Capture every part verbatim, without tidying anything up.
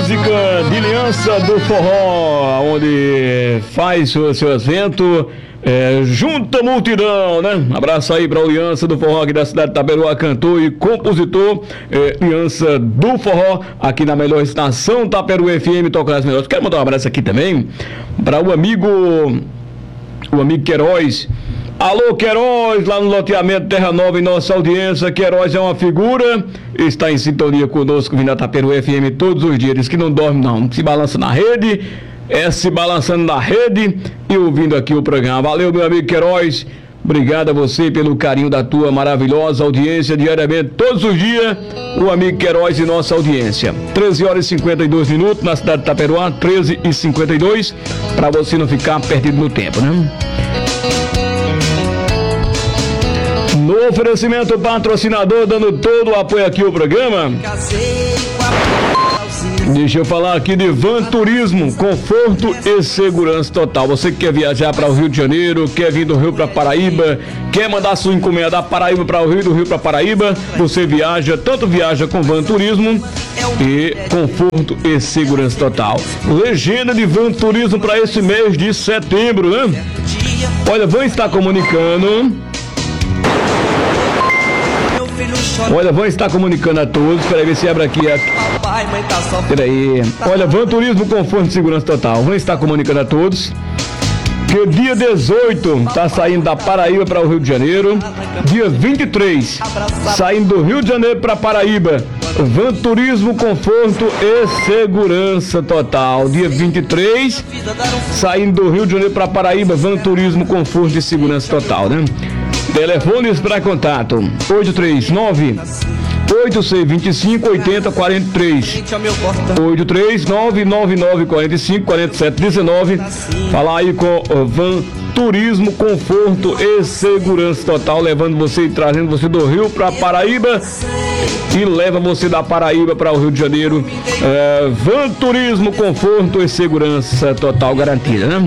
música de Aliança do Forró, onde faz o seu evento, é, junta multidão, né? Abraço aí para a Aliança do Forró aqui da cidade de Itaperuá, cantor e compositor, é, Aliança do Forró, aqui na melhor estação Itaperuá F M, toca as melhores. Quero mandar um abraço aqui também para o amigo, o amigo Queiroz. Alô, Queiroz, lá no loteamento Terra Nova, em nossa audiência. Queiroz é uma figura, está em sintonia conosco, vindo da Itaperuá F M todos os dias. Diz que não dorme não, se balança na rede, é se balançando na rede e ouvindo aqui o programa. Valeu, meu amigo Queiroz, obrigado a você pelo carinho da tua maravilhosa audiência diariamente, todos os dias, o amigo Queiroz e nossa audiência. treze horas e cinquenta e dois minutos na cidade de Itaperuá, treze e cinquenta e dois, para você não ficar perdido no tempo, né? No oferecimento, patrocinador dando todo o apoio aqui ao programa. Deixa eu falar aqui de Van Turismo, conforto e segurança total. Você que quer viajar para o Rio de Janeiro, quer vir do Rio para Paraíba, quer mandar sua encomenda da Paraíba para o Rio, do Rio para Paraíba, você viaja, tanto viaja com Van Turismo e conforto e segurança total. Legenda de Van Turismo para esse mês de setembro, né? Olha, Van está comunicando. Olha, Van está comunicando a todos. Peraí, ver se abre aqui. A... Peraí. Olha, Van Turismo, conforto e segurança total. Van está comunicando a todos que dia dezoito está saindo da Paraíba para o Rio de Janeiro. Dia vinte e três, saindo do Rio de Janeiro para Paraíba. Van Turismo, conforto e segurança total. Dia vinte e três, saindo do Rio de Janeiro para Paraíba. Van Turismo, conforto e segurança total, né? Telefones para contato: oito três nove, oito seis dois cinco, oito zero quatro três, oito três nove, nove nove quatro cinco, quatro sete um nove. Falar aí com o Van Turismo, conforto e segurança total, levando você e trazendo você do Rio para Paraíba e leva você da Paraíba para o Rio de Janeiro. É, Van Turismo, conforto e segurança total garantida, né?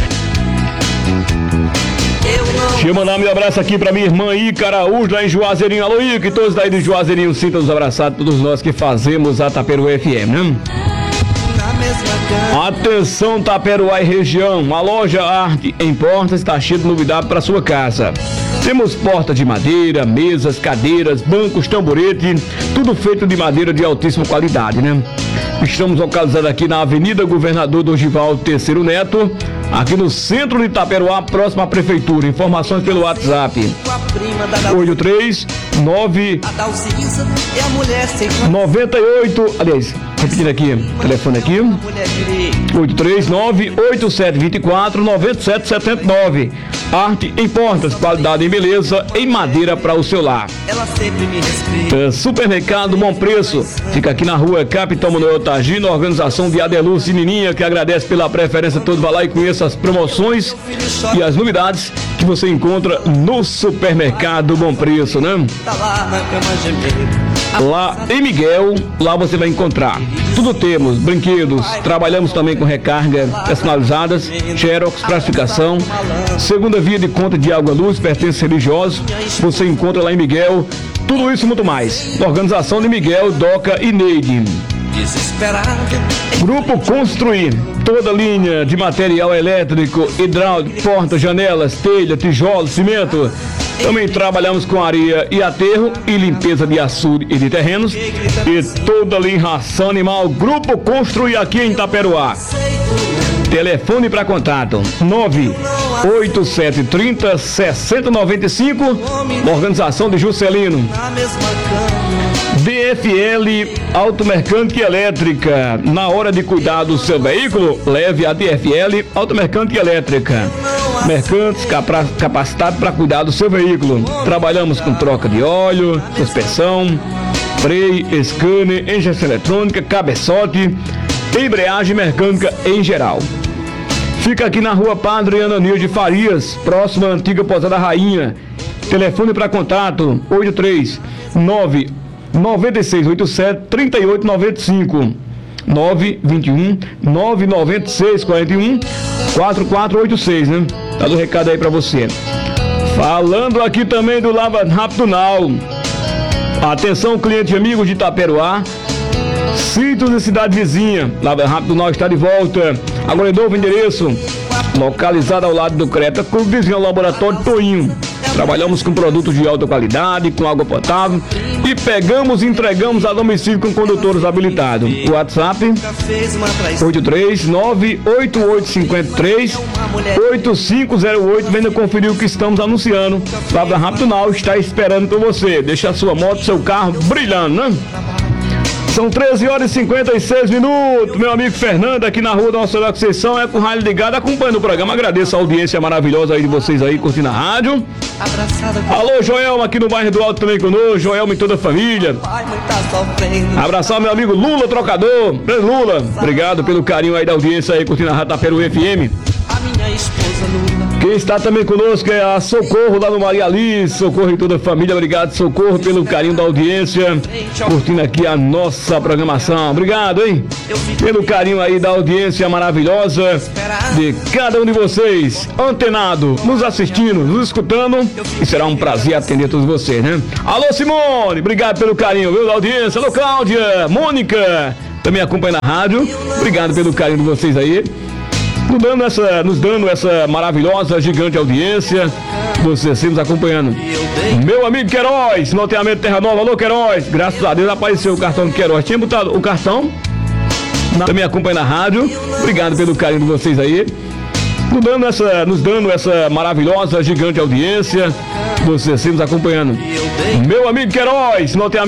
Deixa eu mandar meu abraço aqui pra minha irmã Ica Araújo, lá em Juazeirinho. Alô, Ica, e todos daí de Juazeirinho, sintam-nos abraçados, todos nós que fazemos a Itaperuá F M, né? Atenção, Itaperuá e região, a loja Arte em Portas está cheia de novidade para sua casa. Temos portas de madeira, mesas, cadeiras, bancos, tamborete, tudo feito de madeira de altíssima qualidade, né? Estamos localizados aqui na Avenida Governador Dorival Terceiro Neto, aqui no centro de Itaperuá, próximo à prefeitura. Informações pelo WhatsApp oito três nove nove oito, aliás, repetindo aqui, telefone aqui, oito três nove, oito sete dois quatro, nove sete sete nove. Arte em Portas, qualidade em beleza, em madeira para o seu lar. É, Supermercado Bom Preço, fica aqui na rua Capitão Manuel Targino, organização de Adeluz e Nininha, que agradece pela preferência. Todos vá lá e conheça as promoções e as novidades que você encontra no Supermercado Bom Preço, né? Lá em Miguel, lá você vai encontrar tudo. Temos brinquedos, trabalhamos também com recarga personalizadas, xerox, classificação, segunda via de conta de água, luz, pertences religiosos, você encontra lá em Miguel, tudo isso e muito mais. Organização de Miguel, Doca e Neide. Grupo Construir, toda linha de material elétrico, hidráulico, portas, janelas, telha, tijolo, cimento. Também trabalhamos com areia e aterro e limpeza de açude e de terrenos e toda linha ração animal. Grupo Construir aqui em Itaperuá. Telefone para contato nove oito sete três zero, seis zero nove cinco. Organização de Juscelino. D F L Automecânica e Elétrica. Na hora de cuidar do seu veículo, leve a D F L Automecânica e Elétrica. Mercantes capacitados para cuidar do seu veículo. Trabalhamos com troca de óleo, suspensão, freio, scanner, injeção eletrônica, cabeçote, embreagem mecânica em geral. Fica aqui na rua Padre Ananil de Farias, próxima à antiga Pousada Rainha. Telefone para contato oito três nove, nove seis oito sete, três oito nove cinco, nove dois um, nove nove seis, quatro um, quatro quatro oito seis, né? Tá do recado aí para você. Falando aqui também do Lava Rápido Now. Atenção, clientes e amigos de Itaperuá. Sítios e cidade vizinha. Lava Rápido Nós está de volta. Agora é novo endereço. Localizado ao lado do Creta Clube, vizinho ao Laboratório Toinho. Trabalhamos com produtos de alta qualidade, com água potável e pegamos e entregamos a domicílio com condutores habilitados. O WhatsApp oito três nove oito oito cinco três oito cinco zero oito. Venha conferir o que estamos anunciando. Lava Rápido Now está esperando por você. Deixa a sua moto, seu carro brilhando, né? São treze horas e cinquenta e seis minutos. Meu amigo Fernando, aqui na rua da Nossa Senhora da Conceição, é com o rádio ligado, acompanhando o programa. Agradeço a audiência maravilhosa aí de vocês aí, curtindo a rádio. Alô, Joelma, aqui no bairro do Alto também conosco. Joelma e toda a família. Abraçar meu amigo Lula, trocador. Lula, obrigado pelo carinho aí da audiência aí, curtindo a rádio Taperu F M. Quem está também conosco é a Socorro lá no Maria Alice. Socorro e toda a família, obrigado, Socorro, pelo carinho da audiência, curtindo aqui a nossa programação. Obrigado, hein? Pelo carinho aí da audiência maravilhosa de cada um de vocês, antenado, nos assistindo, nos escutando, e será um prazer atender todos vocês, né? Alô, Simone, obrigado pelo carinho, viu, da audiência. Alô, Cláudia, Mônica, também acompanha na rádio, obrigado pelo carinho de vocês aí. Nos dando, essa, nos dando essa maravilhosa, gigante audiência, vocês sempre nos acompanhando. Meu amigo Queiroz, loteamento Terra Nova. Alô, Queiroz, graças a Deus apareceu o cartão do Queiroz. Tinha botado o cartão, também acompanha na rádio, obrigado pelo carinho de vocês aí. Nos dando essa, nos dando essa maravilhosa, gigante audiência, vocês sempre nos acompanhando. Meu amigo Queiroz, loteamento